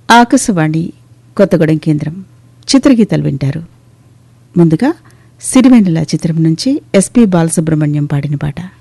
ఆకాశవాణి కొత్తగూడెం కేంద్రం చిత్రగీతాలు వింటారు. ముందుగా సిరివెన్నెల చిత్రం నుంచి ఎస్పి బాలసుబ్రహ్మణ్యం పాడిన పాట.